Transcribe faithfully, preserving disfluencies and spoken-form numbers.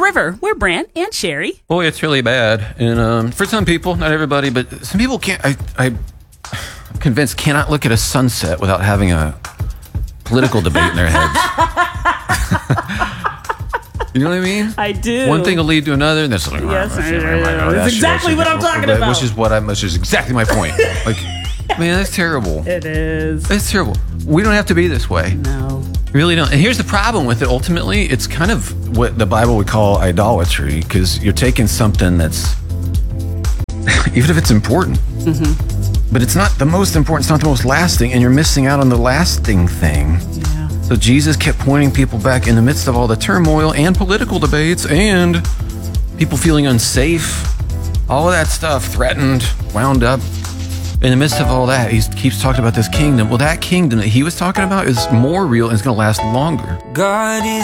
River. We're Brant and Sherry. Boy, it's really bad. And um, for some people, not everybody, but some people can't, I, I, I'm convinced, cannot look at a sunset without having a political debate in their heads. You know what I mean? I do. One thing will lead to another, and that's like, yes, oh, that's exactly what I'm talking about. Which is what I'm. Which is exactly my point. Like, man, that's terrible. It is. It's terrible. We don't have to be this way. No. Really don't. And here's the problem with it. Ultimately, it's kind of what the Bible would call idolatry, because you're taking something that's, even if it's important, mm-hmm. but it's not the most important, it's not the most lasting, and you're missing out on the lasting thing. Yeah. So Jesus kept pointing people back in the midst of all the turmoil and political debates and people feeling unsafe, all of that stuff, threatened, wound up. In the midst of all that, he keeps talking about this kingdom. Well, that kingdom that he was talking about is more real and is going to last longer. God is